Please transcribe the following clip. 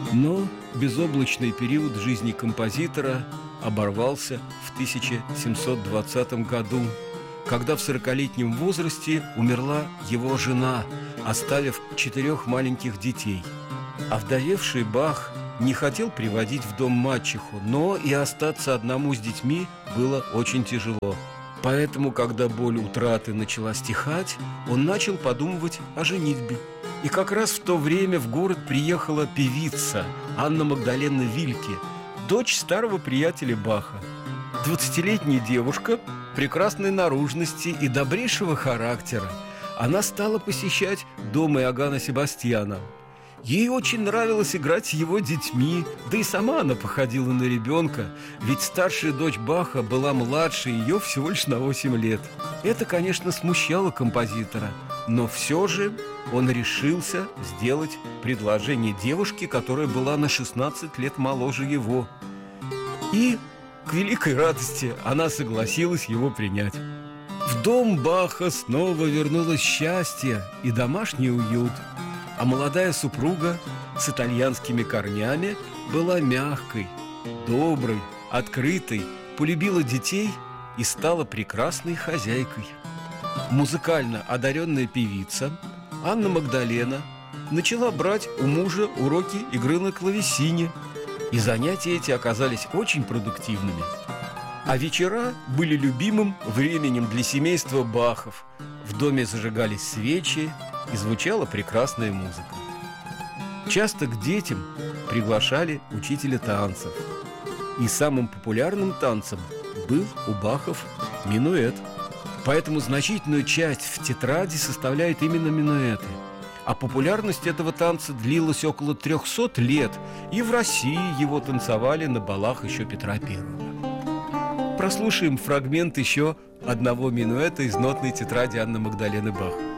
Но безоблачный период жизни композитора оборвался в 1720 году, когда в 40-летнем возрасте умерла его жена, оставив 4 маленьких детей. Овдовевший Бах не хотел приводить в дом мачеху, но и остаться одному с детьми было очень тяжело. Поэтому, когда боль утраты начала стихать, он начал подумывать о женитьбе. И как раз в то время в город приехала певица Анна Магдалена Вильке, дочь старого приятеля Баха. 20-летняя девушка прекрасной наружности и добрейшего характера. Она стала посещать дом Иоганна Себастьяна. Ей очень нравилось играть с его детьми, да и сама она походила на ребенка, ведь старшая дочь Баха была младше ее всего лишь на 8 лет. Это, конечно, смущало композитора, но все же он решился сделать предложение девушке, которая была на 16 лет моложе его. И, к великой радости, она согласилась его принять. В дом Баха снова вернулось счастье и домашний уют. А молодая супруга с итальянскими корнями была мягкой, доброй, открытой, полюбила детей и стала прекрасной хозяйкой. Музыкально одаренная певица Анна Магдалена начала брать у мужа уроки игры на клавесине, и занятия эти оказались очень продуктивными. А вечера были любимым временем для семейства Бахов. В доме зажигались свечи, и звучала прекрасная музыка. Часто к детям приглашали учителя танцев. И самым популярным танцем был у Бахов минуэт. Поэтому значительную часть в тетради составляют именно минуэты. А популярность этого танца длилась около 300 лет, и в России его танцевали на балах еще Петра I. Прослушаем фрагмент еще одного минуэта из нотной тетради Анны Магдалены Бах.